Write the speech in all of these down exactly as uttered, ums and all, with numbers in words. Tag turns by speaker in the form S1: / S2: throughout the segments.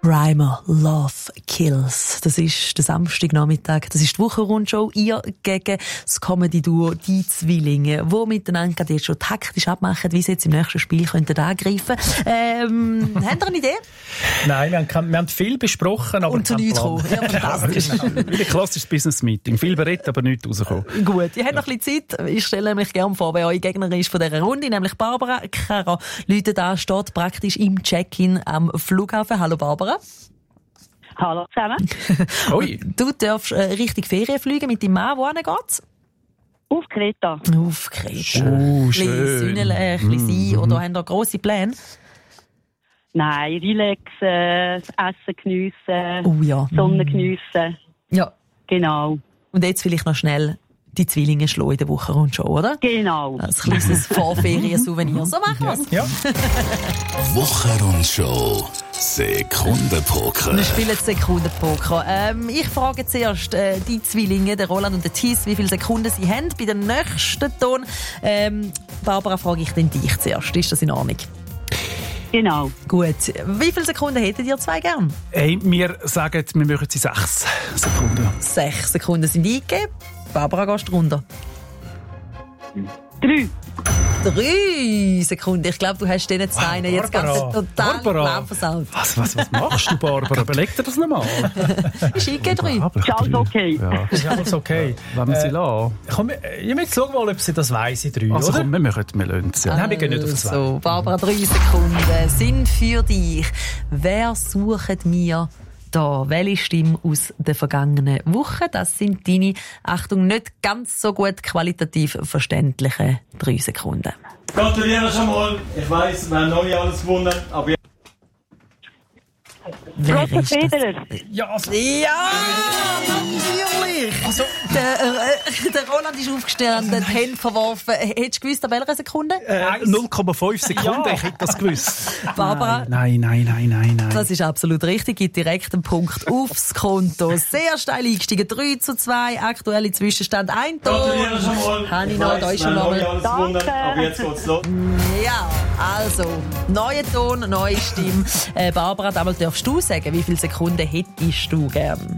S1: Rhymer, Love Kills. Das ist der Samstagnachmittag. Das ist die Wochenrundshow. Ihr gegen das Comedy-Duo «Die Zwillinge», die miteinander jetzt schon taktisch abmachen, wie sie jetzt im nächsten Spiel könnten angreifen könnten. Ähm, habt ihr eine Idee?
S2: Nein, wir haben, wir haben viel besprochen, aber
S1: und zu nichts gekommen. Ja, fantastisch.
S2: Wie ein klassisches Business-Meeting. Viel berät, aber nichts rausgekommen.
S1: Gut, ihr habt noch ein bisschen Zeit. Ich stelle nämlich gerne vor, wer eure Gegnerin ist von dieser Runde, nämlich Barbara Kara. Leute da steht praktisch im Check-in am Flughafen. Hallo Barbara.
S3: Hallo zusammen.
S2: Oi.
S1: Du darfst äh, richtig Ferien fliegen mit deinem Mann. Wohin geht's?
S3: Auf Kreta.
S1: Auf Kreta.
S2: Oh,
S1: ein
S2: schön.
S1: bisschen Sünnele, ein bisschen sein. Oder haben da grosse Pläne?
S3: Nein, relaxen, das Essen geniessen,
S1: Oh ja.
S3: Sonne geniessen.
S1: Ja.
S3: Genau.
S1: Und jetzt vielleicht noch schnell die Zwillinge schlagen in der Woche rund schon, oder?
S3: Genau.
S1: Ein kleines Vorferien-Souvenir. So machen wir's.
S2: Ja.
S4: Wochenrundshow. Sekundenpoker.
S1: Wir spielen Sekundenpoker. Ähm, ich frage zuerst äh, die Zwillinge, den Roland und den Thies, wie viele Sekunden sie haben bei dem nächsten Ton. Ähm, Barbara, frage ich dann dich zuerst. Ist das in Ordnung?
S3: Genau.
S1: Gut. Wie viele Sekunden hättet ihr zwei gern?
S2: Hey, wir sagen, wir machen sie sechs Sekunden.
S1: Sechs Sekunden sind eingegeben. Barbara, gehst du runter?
S3: Drei.
S1: Drei Sekunden. Ich glaube, du hast denen zwei
S2: Wow,
S1: jetzt ganz
S2: Barbara.
S1: total
S2: Barbara.
S1: Plan versaut.
S2: Was, was, was machst du, Barbara? Überleg dir das nochmal.
S1: Ist eingegeben drei.
S3: Ist alles okay.
S2: Ja, ist alles okay.
S5: Wenn wir sie
S2: Äh,
S5: lassen.
S2: Komm, ich will schauen, mal, ob sie das weiss in drei,
S5: Also
S2: oder?
S5: komm, wir machen wir lassen es, ja.
S2: Nein, wir gehen nicht auf zwei.
S1: So, Barbara, drei Sekunden sind für dich. Wer sucht mir da? Welche Stimme aus der vergangenen Woche? Das sind deine, Achtung, nicht ganz so gut qualitativ verständliche drei Sekunden.
S6: Gratuliere schon mal. Ich weiss, wir haben noch nicht alles gewonnen, aber
S1: Wer
S3: Roger
S1: ist das?
S3: Federer.
S2: Ja, also,
S1: Ja, natürlich! Also, der, äh, der Roland ist aufgestanden, die Hände verworfen. Hättest du gewusst, an welcher Sekunde?
S2: äh,
S5: null Komma fünf Sekunden,
S2: Ja.
S5: ich hätte das gewusst.
S1: Barbara?
S5: Nein, nein, nein, nein, nein.
S1: Das ist absolut richtig. Gibt direkt einen Punkt aufs Konto. Sehr steil eingestiegen. drei zu zwei. Aktuelle Zwischenstand. Ein
S6: gratuliere
S1: Ton.
S6: schon mal.
S1: Habe ich
S6: Ich
S1: noch,
S6: weiss,
S1: da ist
S6: wir
S1: schon
S6: haben noch nicht
S1: noch.
S6: alles gewonnen,
S3: Danke.
S6: aber jetzt geht's los.
S1: Ja, also, neuer Ton, neue Stimme. Äh, Barbara, damals darfst du sagen, wie viele Sekunden hättest du gern?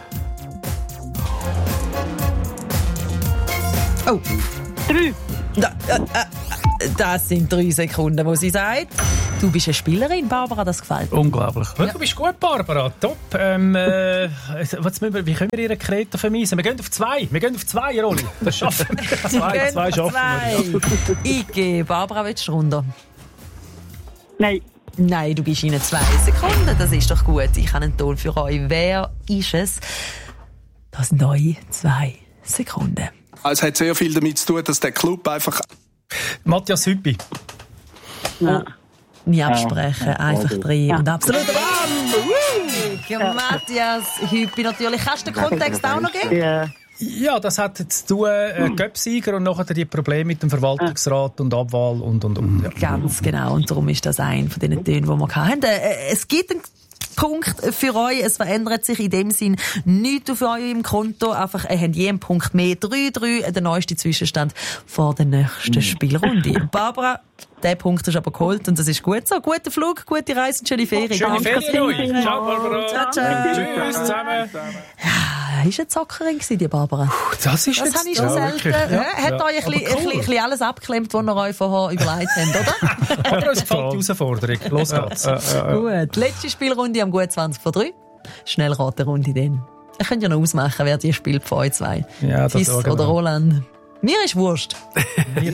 S1: Oh,
S3: Drei.
S1: da, äh, äh, das sind drei Sekunden, wo sie sagt. Du bist eine Spielerin, Barbara, das gefällt mir.
S5: Unglaublich.
S2: du bist gut, Barbara. Top. Ähm, äh, was müssen wir, wie können wir ihre Kreta vermeisen? Wir gehen auf zwei. Wir gehen auf zwei, Rolli. Das schaffen wir. zwei,
S1: Gehen
S2: zwei schaffen wir.
S1: zwei. Ich gehe. Barbara, willst du runter?
S3: Nein.
S1: Nein, du gibst ihnen zwei Sekunden. Das ist doch gut. Ich habe einen Ton für euch. Wer ist es? Das sind neue zwei Sekunden.
S7: Es hat sehr viel damit zu tun, dass der Club einfach...
S2: Matthias Hüppi.
S3: Ja.
S1: Nie absprechen, einfach drin.
S3: Ja.
S1: Und absoluter Bam! Matthias Hüppi natürlich. Kannst du den Kontext auch noch geben?
S3: Ja.
S2: Ja, das hat zu tun, äh, Göpsieger und nachher die Probleme mit dem Verwaltungsrat und Abwahl und, und, und. Ja.
S1: Ganz genau. Und darum ist das ein von den Tönen, die wir hatten. Äh, Es gibt einen Punkt für euch. Es verändert sich in dem Sinn nichts auf eurem Konto. Einfach, ihr habt jeden Punkt mehr. drei drei, der neueste Zwischenstand vor der nächsten Spielrunde. Barbara, den Punkt hast du aber geholt und das ist gut so. Guter Flug, gute Reise und schöne Ferien.
S2: Schöne
S1: Danke.
S2: Ferien euch. Ciao, Barbara.
S1: Ciao, ciao.
S2: Tschüss zusammen.
S1: Ja, ist eine Zockerin gewesen, die Barbara.
S2: Das ist
S1: Das
S2: jetzt...
S1: habe ich schon selten.
S2: wirklich.
S1: Ja, hat
S2: Ja.
S1: euch ein
S2: Aber
S1: bisschen,
S2: cool.
S1: ein bisschen alles abgeklemmt, was ihr euch vorher überlegt habt, oder?
S2: Aber uns gefällt die Herausforderung. Los geht's.
S1: Gut, letzte Spielrunde am gut zwanzig vor drei. Schnellraterunde dann. Ihr könnt ja noch ausmachen, wer die spielt von euch zwei.
S2: Ja, das
S1: Thies
S2: schauen wir
S1: oder
S2: mal.
S1: Roland. Mir ist Wurst.